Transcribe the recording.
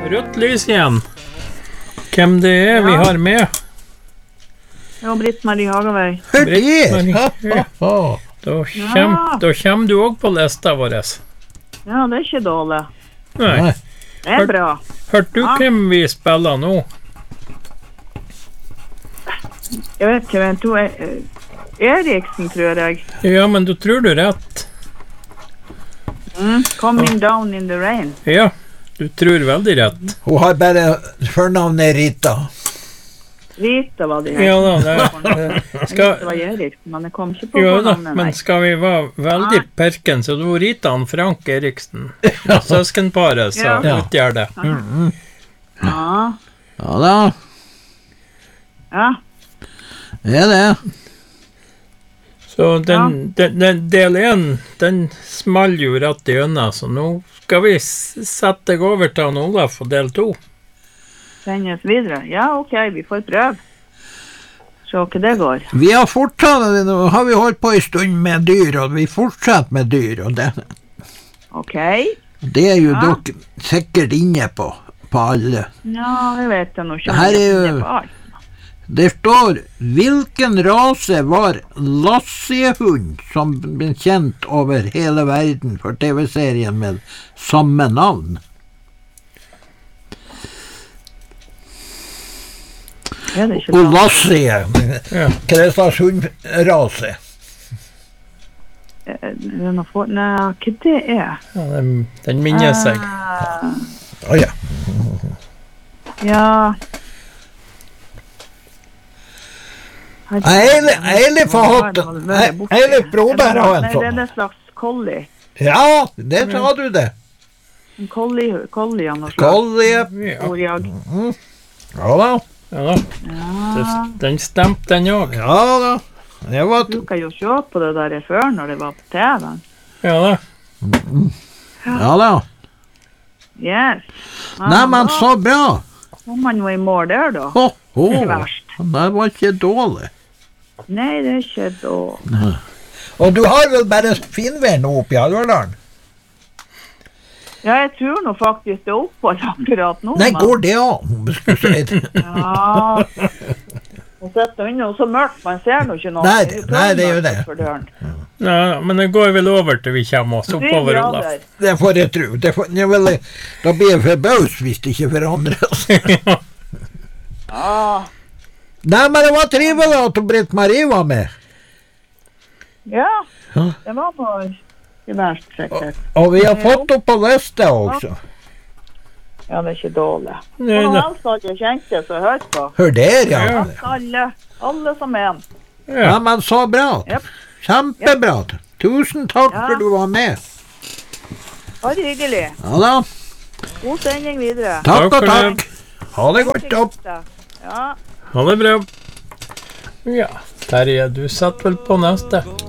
Rødt lys igjen. Hvem det er vi har med? Ja, Britt-Marie Hagavei. Da kommer du også på lista vår. Ja, det er ikke dårlig. Nei. Det er bra. Hørte du hvem vi spiller nå? Jeg vet ikke, men to Eriksen, tror jeg. Ja, men du tror du rett. Coming down in the rain. Ja, du tror veldig rett. Hun har bare fornavnet Rita. Rita var det. Ja da, det var Eriksen, men jeg kom ikke på navnet. Men skal vi være veldig perken, så du Rita og Frank Eriksen. Søskenparet, så utgjør det. Ja. Ja da. Ja. Det er det. Så den del 1, den small jo rett i øynene, så nå skal vi sette deg over til han Olaf for del 2. Sendes videre. Ja, ok, vi får prøve. Så hva det går. Vi har har vi holdt på en stund med dyr, og vi fortsetter med dyr, og det. Ok. Det er jo dere sikkert inne på alle. Ja, jeg vet det nå ikke. Det her er jo... Det står, hvilken rase var Lassie-hund som ble kjent over hele verden for TV-serien med samme navn? Og Lassie, hva slags hundrase? Nei, hva det er? Ja, den minner seg. Ja. Ja... Eilif har hatt Eilif broder har en sånn. Det er en slags collie. Ja, det sa du det. En collie av noe slags. Collie. Ja da. Den stemte den òg. Ja da. Du kan jo se på det der før når det var på TV. Ja da. Ja da. Yes. Nei, men så bra. Kom man jo i mål der da. Ikke verst. Det var ikke dårlig. Nei, det er ikke dårlig. Og du har vel bare finvær nå oppe i Alverdalen? Ja, jeg tror nå faktisk det er opphold akkurat nå. Nei, går det an? Ja. Og setter inne, og så mørkt, man ser nå ikke noe. Nei, det er jo det. Ja, men det går vel over til vi kommer oss oppover, Olaf. Det får jeg tro. Da blir jeg forbaus hvis det ikke forandres. Ja. Nei, men det var trivelig at Britt-Marie var med. Ja, det var noe i verst, sikkert. Og vi har fått opp på lista også. Ja, det er ikke dårlig. Og nå helst har jeg kjent det, så hør på. Hør der, ja. Alle som en. Ja, men så bra. Kjempebra. Tusen takk for du var med. Bare hyggelig. Ja da. God sending videre. Takk og takk. Ha det godt opp. Ja. Ha det bra. Ja, Terje, du setter vel på neste.